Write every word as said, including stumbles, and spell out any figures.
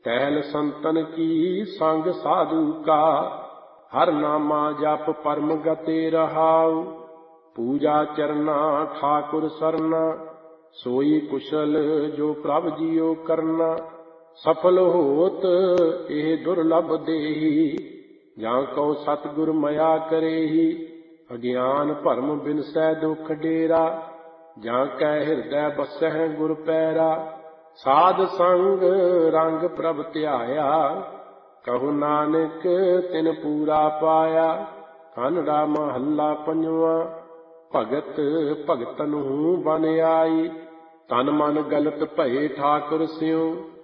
टहल संतन की संग साधु का, हर नामा जप परम गते रहाउ। पूजा चरना ठाकुर सरना, सोई कुशल जो प्रभ जियो करना। सफल होत एह दुर्लभ देही, जां कौ सतगुर मया करेही। अज्ञान भरम बिनसै दुख डेरा, जां कै हिरदै बसै गुर पैरा। साध संग रंग प्रभ ध्याया, कहु नानक तिन पूरा पाया। कानड़ा महला पंजवा, भगत भगतन हूँ बन आई। तन मन गलत भये ठाकुर स्यों,